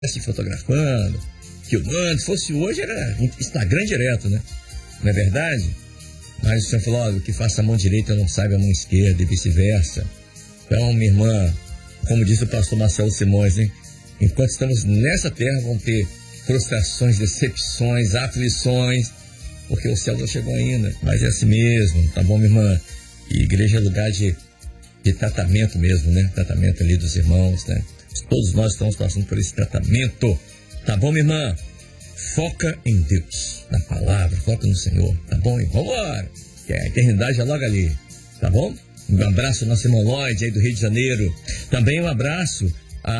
se fotografando, filmando. Se fosse hoje, era Instagram direto, né? Não é verdade? Mas o senhor falou, olha, que faça a mão direita não sabe a mão esquerda e vice-versa. Então, minha irmã, como disse o pastor Marcelo Simões, hein? Enquanto estamos nessa terra, vão ter frustrações, decepções, aflições, porque o céu não chegou ainda. Mas é assim mesmo, tá bom, minha irmã? E igreja é lugar de tratamento mesmo, né? Tratamento ali dos irmãos, né? Todos nós estamos passando por esse tratamento. Tá bom, minha irmã? Foca em Deus, na palavra, foca no Senhor, tá bom? E vambora, que a eternidade é logo ali, tá bom? Um abraço ao nosso irmão Lloyd aí do Rio de Janeiro. Também um abraço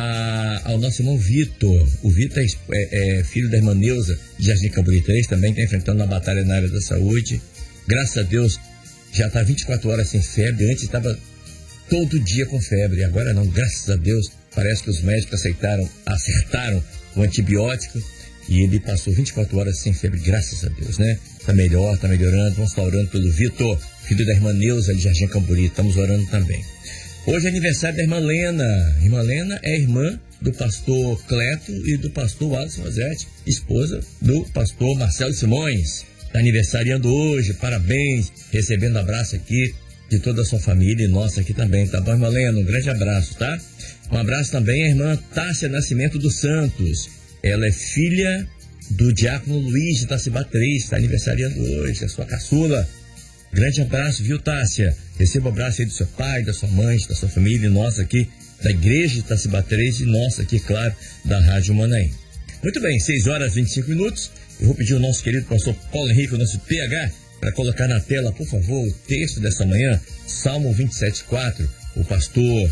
ao nosso irmão Vitor. O Vitor é filho da irmã Neuza de Jardim Camburi 3, também está enfrentando uma batalha na área da saúde. Graças a Deus, já está 24 horas sem febre. Antes estava todo dia com febre, agora não, graças a Deus. Parece que os médicos acertaram o antibiótico e ele passou 24 horas sem febre, graças a Deus, né? Tá melhor, tá melhorando. Vamos estar orando pelo Vitor, filho da irmã Neuza de Jardim Camburi. Estamos orando também. Hoje é aniversário da irmã Lena. Irmã Lena é irmã do pastor Cleto e do pastor Alisson Rosete, esposa do pastor Marcelo Simões. Está aniversariando hoje, parabéns, recebendo abraço aqui de toda a sua família e nossa aqui também, tá bom, irmã Lena? Um grande abraço, tá? Um abraço também à irmã Tássia Nascimento dos Santos. Ela é filha do diácono Luiz de Itacibá 3, está aniversariando hoje, a sua caçula. Grande abraço, viu, Tássia? Receba um abraço aí do seu pai, da sua mãe, da sua família, nossa aqui, da igreja de Itacibá 3 e nossa aqui, claro, da Rádio Manaim. Muito bem, 6 horas e 25 minutos. Eu vou pedir ao nosso querido pastor Paulo Henrique, o nosso PH, para colocar na tela, por favor, o texto dessa manhã, Salmo 27,4. O pastor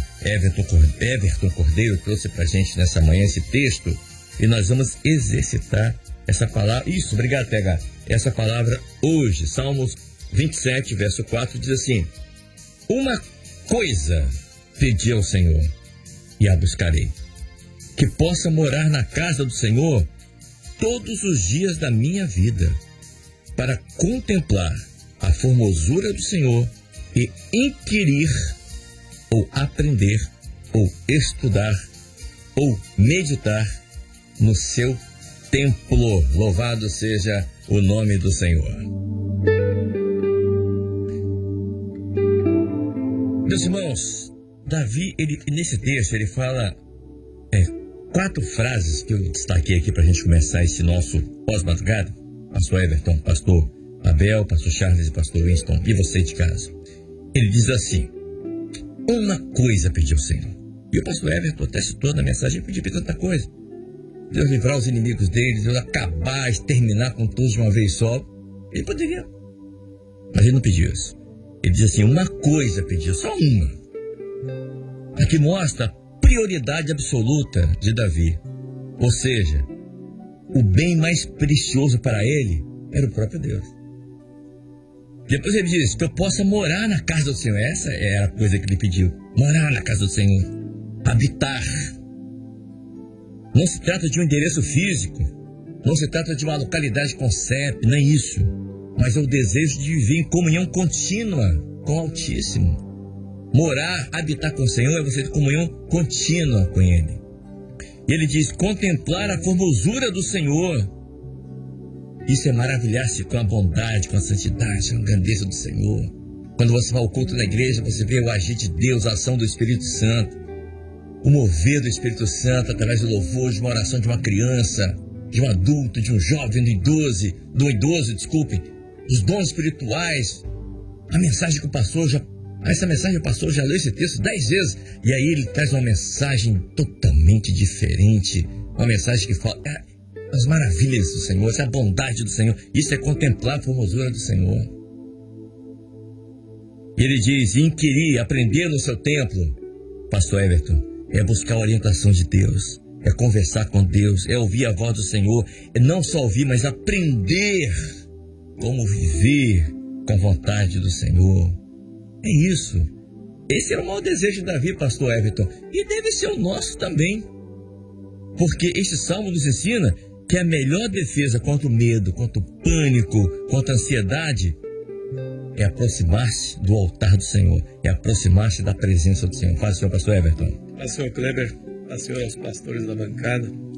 Everton Cordeiro trouxe para a gente nessa manhã esse texto e nós vamos exercitar essa palavra. Isso, obrigado, PH. Essa palavra hoje, Salmos 27, verso 4, diz assim: uma coisa pedi ao Senhor e a buscarei, que possa morar na casa do Senhor todos os dias da minha vida, para contemplar a formosura do Senhor e inquirir, ou aprender, ou estudar, ou meditar no seu templo. Louvado seja o nome do Senhor. Meus irmãos, Davi, nesse texto, ele fala 4 frases que eu destaquei aqui para a gente começar esse nosso pós-madrugada. Pastor Everton, pastor Abel, pastor Charles e pastor Winston, e você de casa. Ele diz assim: uma coisa pediu o Senhor. E o pastor Everton até citou na mensagem, ele pediu tanta coisa. Deus livrar os inimigos deles, Deus acabar, exterminar com todos de uma vez só. Ele poderia, mas ele não pediu isso. Ele diz assim, uma coisa pediu, só uma. Aqui mostra a prioridade absoluta de Davi. Ou seja, o bem mais precioso para ele era o próprio Deus. Depois ele diz que eu possa morar na casa do Senhor. Essa é a coisa que ele pediu. Morar na casa do Senhor. Habitar. Não se trata de um endereço físico. Não se trata de uma localidade com CEP, nem isso. Mas é o desejo de viver em comunhão contínua com o Altíssimo. Morar, habitar com o Senhor é você ter comunhão contínua com Ele. E ele diz, contemplar a formosura do Senhor. Isso é maravilhar-se com a bondade, com a santidade, com a grandeza do Senhor. Quando você vai ao culto na igreja, você vê o agir de Deus, a ação do Espírito Santo. O mover do Espírito Santo através do louvor, de uma oração de uma criança, de um adulto, de um jovem, do idoso, os dons espirituais. A mensagem que o pastor já leu esse texto 10 vezes. E aí ele traz uma mensagem totalmente diferente. Uma mensagem que fala as maravilhas do Senhor, a bondade do Senhor. Isso é contemplar a formosura do Senhor. E ele diz, inquirir, aprender no seu templo. Pastor Everton, é buscar a orientação de Deus. É conversar com Deus, é ouvir a voz do Senhor. É não só ouvir, mas aprender como viver com a vontade do Senhor. É isso. Esse era o maior desejo de Davi, pastor Everton. E deve ser o nosso também. Porque este salmo nos ensina que a melhor defesa contra o medo, contra o pânico, contra a ansiedade, é aproximar-se do altar do Senhor. É aproximar-se da presença do Senhor. Faz o senhor, pastor Everton. Pastor Kleber, pastor aos pastores da bancada.